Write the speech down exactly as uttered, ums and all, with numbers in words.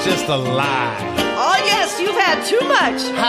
just a lie. Oh, yes, you've had too much.